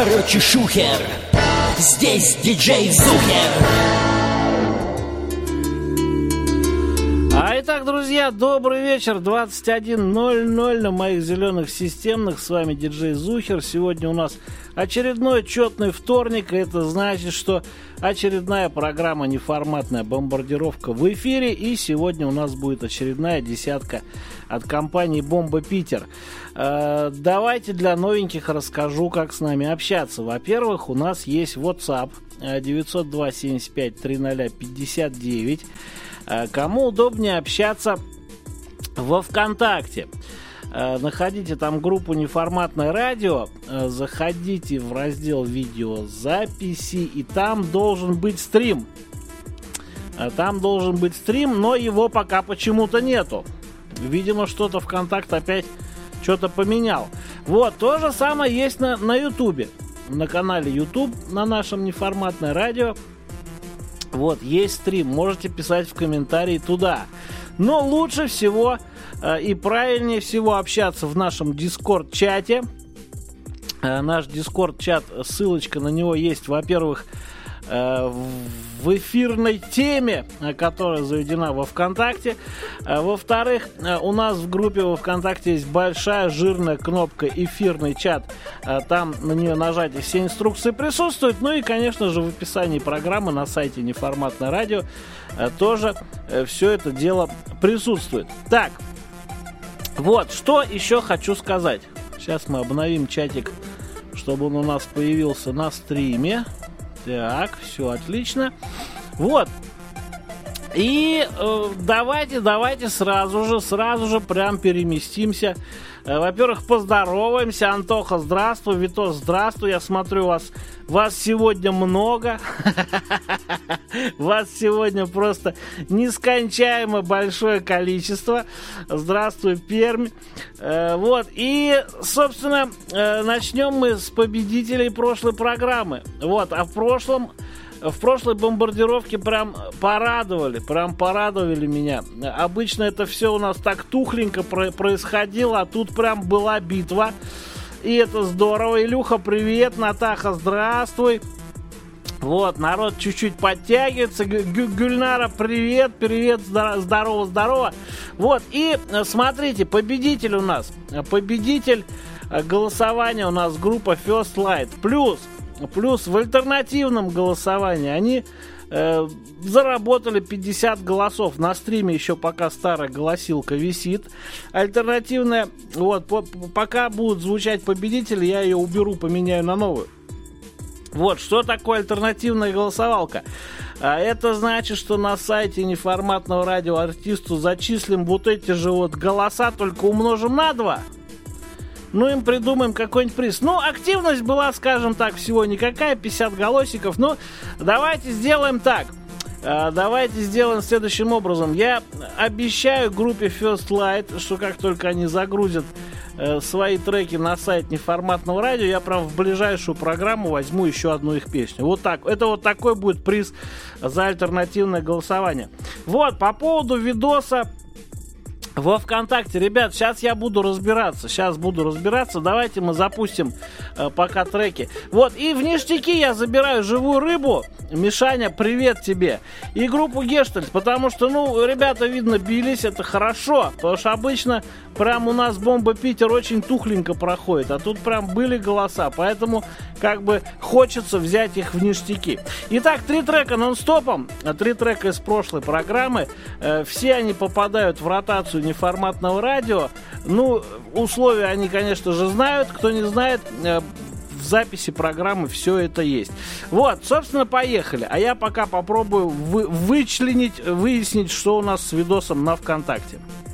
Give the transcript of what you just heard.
Короче, шухер, здесь диджей Зухер. Итак, друзья, добрый вечер, 21:00 на моих зеленых системных. С вами диджей Зухер. Сегодня у нас очередной четный вторник. Это значит, что очередная программа «Неформатная бомбардировка» в эфире. И сегодня у нас будет очередная десятка от компании «Бомба Питер». Давайте для новеньких расскажу, как с нами общаться. Во-первых, у нас есть WhatsApp 902-75-30-59. Кому удобнее общаться во ВКонтакте. Находите там группу «Неформатное радио», заходите в раздел «Видеозаписи», и там должен быть стрим. Там должен быть стрим, но его пока почему-то нету. Видимо, что-то ВКонтакт опять что-то поменял. Вот, то же самое есть на Ютубе. На канале YouTube, на нашем «Неформатное радио». Вот, есть стрим, можете писать в комментарии туда. Но лучше всего и правильнее всего общаться в нашем Discord-чате. Наш Discord-чат, ссылочка на него есть, во-первых, в эфирной теме, которая заведена во ВКонтакте. Во-вторых, у нас в группе во ВКонтакте есть большая жирная кнопка «Эфирный чат». Там на нее нажать, и все инструкции присутствуют. Ну и, конечно же, в описании программы на сайте «Неформатное радио» тоже все это дело присутствует. Так, вот, что еще хочу сказать. Сейчас мы обновим чатик, чтобы он у нас появился на стриме. Так, все отлично. Вот. И давайте сразу же прям переместимся. Во-первых, поздороваемся. Антоха, здравствуй. Витос, здравствуй. Я смотрю, вас сегодня много. Вас сегодня просто нескончаемо большое количество. Здравствуй, Пермь. Вот. И, собственно, начнем мы с победителей прошлой программы. Вот. А в прошлой бомбардировке прям порадовали меня. Обычно это все у нас так тухленько происходило, а тут прям была битва. И это здорово. Илюха, привет. Натаха, здравствуй. Вот, народ чуть-чуть подтягивается. Гюльнара, привет, здорово. Вот, и смотрите, победитель у нас. Победитель голосования у нас группа First Light. Плюс в альтернативном голосовании они заработали 50 голосов. На стриме еще пока старая голосилка висит. Альтернативная, вот, пока будут звучать победители, я ее уберу, поменяю на новую. Вот, что такое альтернативная голосовалка? Это значит, что на сайте Неформатного радио артисту зачислим вот эти же вот голоса, только умножим на 2. Ну, им придумаем какой-нибудь приз. Ну, активность была, скажем так, всего никакая, 50 голосиков. Ну, давайте сделаем так. Давайте сделаем следующим образом. Я обещаю группе First Light, что как только они загрузят свои треки на сайт Неформатного радио, я прям в ближайшую программу возьму еще одну их песню. Вот так. Это вот такой будет приз за альтернативное голосование. Вот, по поводу видоса во ВКонтакте, ребят, сейчас я буду разбираться. Давайте мы запустим пока треки. Вот, и в ништяки я забираю живую рыбу. Мишаня, привет тебе. И группу Гештальт, потому что, ну, ребята, видно, бились, это хорошо. Потому что обычно прям у нас Бомба Питер очень тухленько проходит. А тут прям были голоса, поэтому как бы хочется взять их в ништяки. Итак, 3 трека нон-стопом. 3 трека из прошлой программы. Все они попадают в ротацию Неформатного радио. Ну, условия они, конечно же, знают. Кто не знает, в записи программы все это есть. Вот, собственно, поехали. А я пока попробую выяснить, что у нас с видосом на ВКонтакте.